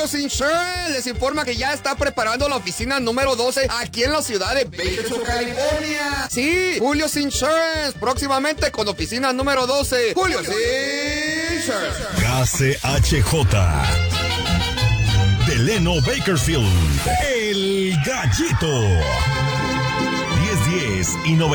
Julio's Insurance les informa que ya está preparando la oficina número 12 aquí en la ciudad de Bakersfield, California. Sí, Julio's Insurance, próximamente con oficina número 12. Julio's Insurance. KCHJ Delano Bakersfield, El Gallito. 1010 y 90.